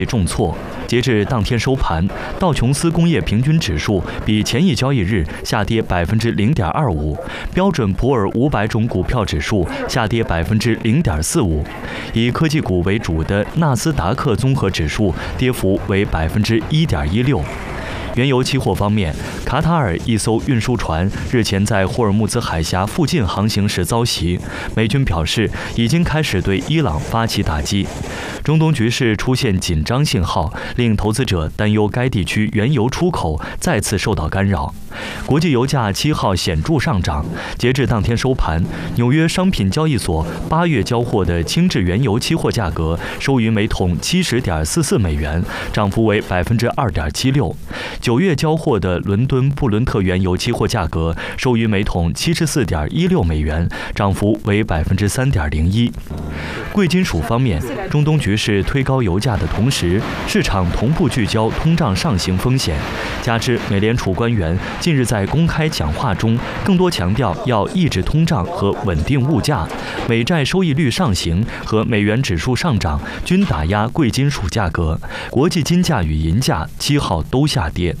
重挫。截至当天收盘，道琼斯工业平均指数比前一交易日下跌0.25%，标准普尔500种股票指数下跌0.45%，以科技股为主的纳斯达克综合指数跌幅为1.16%。原油期货方面，卡塔尔一艘运输船日前在霍尔木兹海峡附近航行时遭袭，美军表示已经开始对伊朗发起打击。中东局势出现紧张信号，令投资者担忧该地区原油出口再次受到干扰。国际油价7号显著上涨，截至当天收盘，纽约商品交易所8月交货的轻质原油期货价格收于每桶70.44美元，涨幅为2.76%。9月交货的伦敦布伦特原油期货价格收于每桶74.16美元，涨幅为3.01%。贵金属方面，中东局势推高油价的同时，市场同步聚焦通胀上行风险，加之美联储官员近日在公开讲话中更多强调要抑制通胀和稳定物价，美债收益率上行和美元指数上涨均打压贵金属价格，国际金价与银价7号都下跌。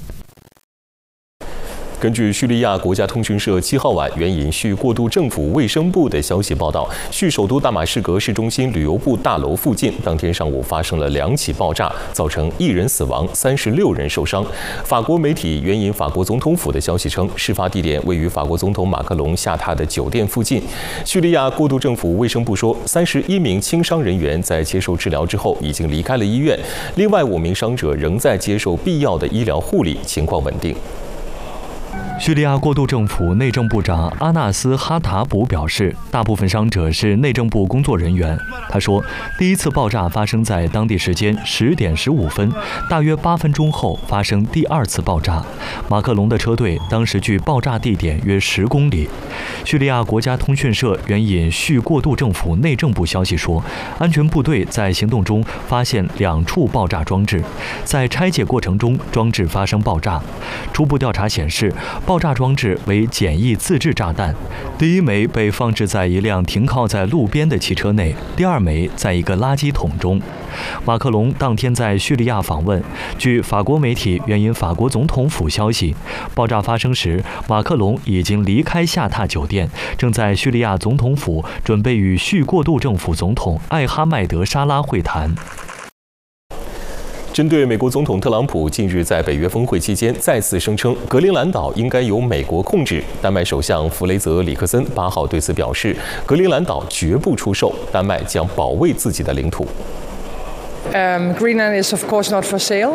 根据叙利亚国家通讯社7号晚援引叙过渡政府卫生部的消息报道，叙首都大马士革市中心旅游部大楼附近，当天上午发生了2起爆炸，造成1人死亡，36人受伤。法国媒体援引法国总统府的消息称，事发地点位于法国总统马克龙下榻的酒店附近。叙利亚过渡政府卫生部说，31名轻伤人员在接受治疗之后已经离开了医院，另外5名伤者仍在接受必要的医疗护理，情况稳定。 叙利亚过渡政府内政部长阿纳斯哈塔卜表示，大部分伤者是内政部工作人员。他说，第一次爆炸发生在当地时间10点15分，大约8分钟后发生第2次爆炸。马克龙的车队当时距爆炸地点约10公里。叙利亚国家通讯社援引叙过渡政府内政部消息说，安全部队在行动中发现2处爆炸装置，在拆解过程中装置发生爆炸。初步调查显示，爆炸装置为简易自制炸弹，第一枚被放置在一辆停靠在路边的汽车内，第2枚在一个垃圾桶中。马克龙当天在叙利亚访问，据法国媒体援引法国总统府消息，爆炸发生时，马克龙已经离开下榻酒店，正在叙利亚总统府准备与叙过渡政府总统艾哈迈德沙拉会谈。 针对美国总统特朗普近日在北约峰会期间再次声称格陵兰岛应该由美国控制，丹麦首相弗雷泽里克森8号对此表示，格陵兰岛绝不出售，丹麦将保卫自己的领土。 Greenland is of course not for sale.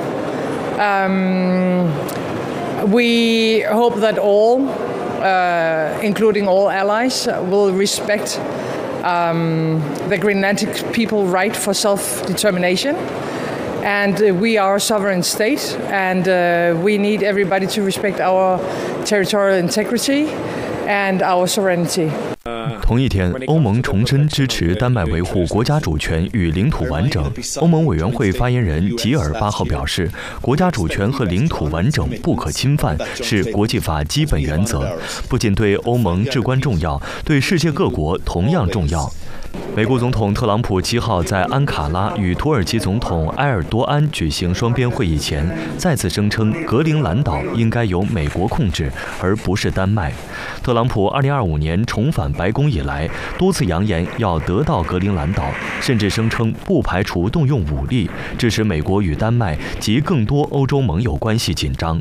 We hope that all, including all allies, will respect the Greenlandic people's right for self-determination.And we are a sovereign state, and we need everybody to respect our territorial integrity and our sovereignty. 同一天，欧盟重申支持丹麦维护国家主权与领土完整。欧盟委员会发言人吉尔8号表示，国家主权和领土完整不可侵犯，是国际法基本原则，不仅对欧盟至关重要，对世界各国同样重要。美国总统特朗普7号在安卡拉与土耳其总统埃尔多安举行双边会议前，再次声称格陵兰岛应该由美国控制，而不是丹麦。特朗普2025年重返白宫以来，多次扬言要得到格陵兰岛，甚至声称不排除动用武力，致使美国与丹麦及更多欧洲盟友关系紧张。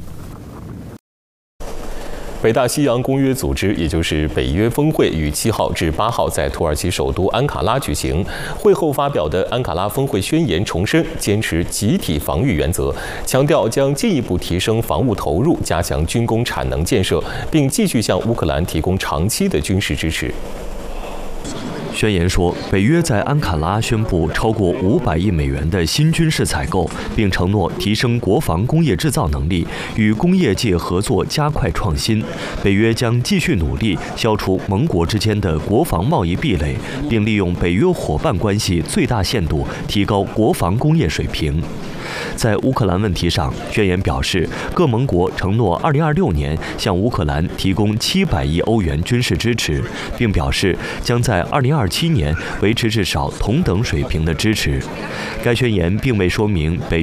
北大西洋公约组织，也就是北约峰会，于7号至8号在土耳其首都安卡拉举行。会后发表的安卡拉峰会宣言重申坚持集体防御原则，强调将进一步提升防务投入，加强军工产能建设，并继续向乌克兰提供长期的军事支持。 宣言说，北约在安卡拉宣布超过500亿美元的新军事采购，并承诺提升国防工业制造能力，与工业界合作加快创新。北约将继续努力消除盟国之间的国防贸易壁垒，并利用北约伙伴关系最大限度提高国防工业水平。在乌克兰问题上，宣言表示，各盟国承诺2026年向乌克兰提供700亿欧元军事支持，并表示将在2027年维持至少同等水平的支持。该宣言并未说明北